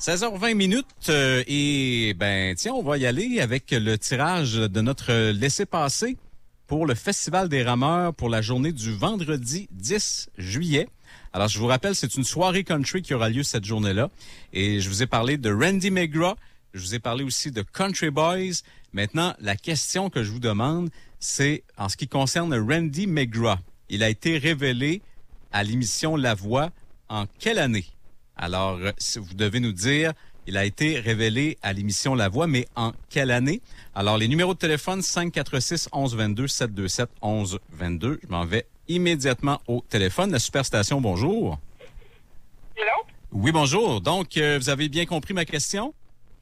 16h20 et tiens, on va y aller avec le tirage de notre laissez-passer pour le Festival des Rameurs pour la journée du vendredi 10 juillet. Alors, je vous rappelle, c'est une soirée country qui aura lieu cette journée-là. Et je vous ai parlé de Randy McGraw. Je vous ai parlé aussi de Country Boys. Maintenant, la question que je vous demande, c'est en ce qui concerne Randy McGraw. Il a été révélé à l'émission La Voix en quelle année? Alors, vous devez nous dire, il a été révélé à l'émission La Voix, mais en quelle année? Alors, les numéros de téléphone, 546-1122, 727-1122. Je m'en vais immédiatement au téléphone. La Superstation, bonjour. Hello? Oui, bonjour. Donc, vous avez bien compris ma question?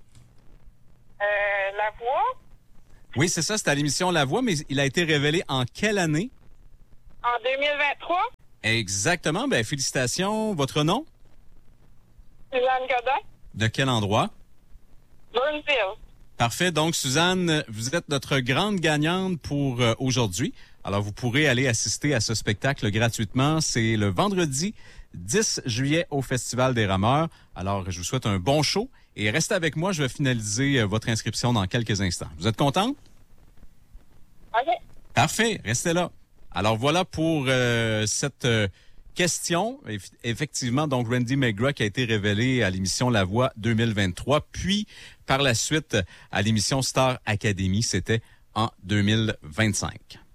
La Voix? Oui, c'est ça, c'est à l'émission La Voix, mais il a été révélé en quelle année? En 2023? Exactement. Ben, félicitations. Votre nom? Suzanne Godin? De quel endroit? Burnsville. Parfait. Donc, Suzanne, vous êtes notre grande gagnante pour aujourd'hui. Alors, vous pourrez aller assister à ce spectacle gratuitement. C'est le vendredi 10 juillet au Festival des Rameurs. Alors, je vous souhaite un bon show et restez avec moi. Je vais finaliser votre inscription dans quelques instants. Vous êtes contente? OK. Parfait. Restez là. Alors, voilà pour cette question. Effectivement, donc, Randy McGraw qui a été révélé à l'émission La Voix 2023, puis par la suite à l'émission Star Academy, c'était en 2025.